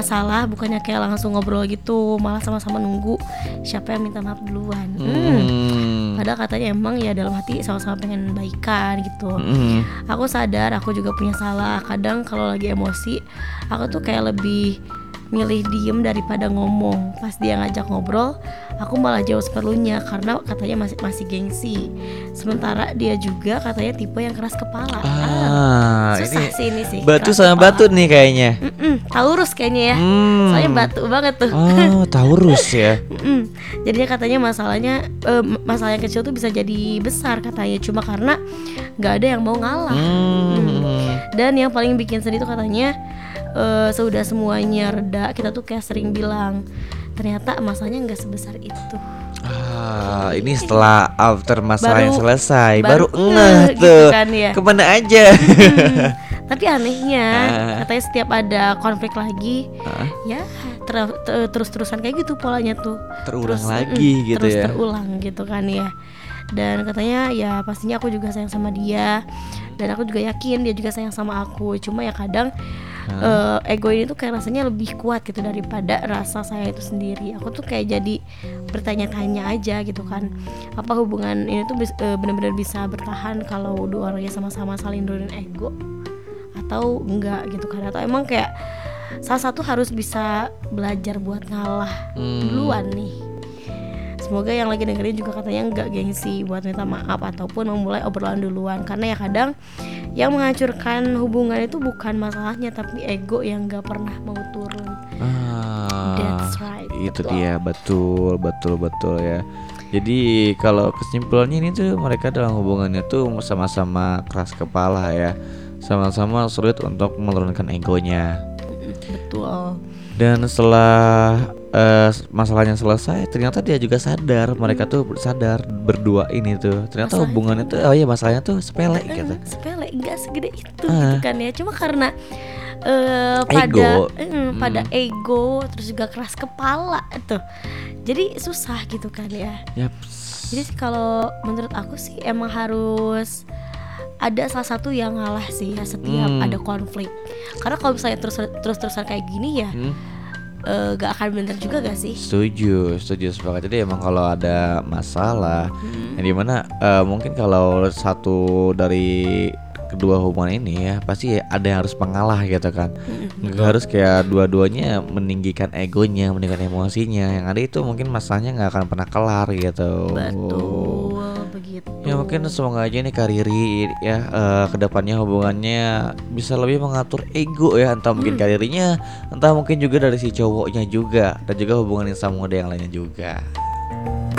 masalah bukannya kayak langsung ngobrol gitu, malah sama-sama nunggu siapa yang minta maaf duluan. Padahal katanya emang ya dalam hati sama-sama pengen baikan gitu. Aku sadar aku juga punya salah. Kadang kalau lagi emosi aku tuh kayak lebih milih diem daripada ngomong. Pas dia ngajak ngobrol, aku malah jauh seperlunya karena katanya masih gengsi. Sementara dia juga katanya tipe yang keras kepala. Susah sih ini sih. Batu sama kepala. Batu nih kayaknya. Taurus kayaknya ya. Soalnya batu banget tuh. Oh, Taurus ya. Jadinya katanya masalah yang kecil tuh bisa jadi besar katanya, cuma karena nggak ada yang mau ngalah. Dan yang paling bikin sedih tuh katanya sudah semuanya reda, kita tuh kayak sering bilang ternyata masalahnya nggak sebesar itu. Ini setelah after masalah yang selesai baru tuh gitu kan, ya. Kemana aja. Tapi anehnya katanya setiap ada konflik lagi ya terus-terusan kayak gitu polanya tuh, terulang lagi gitu terus ya. Terulang gitu kan ya. Dan katanya ya pastinya aku juga sayang sama dia, dan aku juga yakin dia juga sayang sama aku. Cuma ya kadang ego ini tuh kayak rasanya lebih kuat gitu daripada rasa saya itu sendiri. Aku tuh kayak jadi bertanya-tanya aja gitu kan, apa hubungan ini tuh benar-benar bisa bertahan kalau dua orangnya sama-sama saling nurunin ego atau enggak gitu kan. Atau emang kayak salah satu harus bisa belajar buat ngalah duluan nih. Semoga yang lagi dengerin juga katanya nggak gengsi buat minta maaf ataupun memulai obrolan duluan. Karena ya kadang yang menghancurkan hubungan itu bukan masalahnya, tapi ego yang nggak pernah mau turun. That's right. Itu dia, betul ya. Jadi kalau kesimpulannya ini tuh mereka dalam hubungannya tuh sama-sama keras kepala ya, sama-sama sulit untuk menurunkan egonya. Betul. Dan setelah masalahnya selesai, ternyata dia juga sadar, mereka tuh sadar berdua ini tuh ternyata masalahnya hubungannya tuh masalahnya tuh sepele gitu. Sepele, nggak segede itu gitu kan ya. Cuma karena pada ego, terus juga keras kepala tuh, jadi susah gitu kan ya. Jadi sih kalau menurut aku sih emang harus ada salah satu yang ngalah sih ya setiap ada konflik. Karena kalau misalnya terus-terusan kayak gini ya gak akan bener juga gak sih? Setuju sepakat. Jadi emang kalau ada masalah yang dimana mungkin kalau satu dari kedua hubungan ini ya pasti ada yang harus mengalah gitu kan. Nggak harus kayak dua-duanya meninggikan egonya, meninggikan emosinya. Yang ada itu mungkin masalahnya nggak akan pernah kelar gitu. Betul begitu. Ya mungkin semoga aja nih Kak Riri ya kedepannya hubungannya bisa lebih mengatur ego ya, entah mungkin Kak Ririnya, entah mungkin juga dari si cowoknya juga, dan juga hubungan yang sama yang lainnya juga.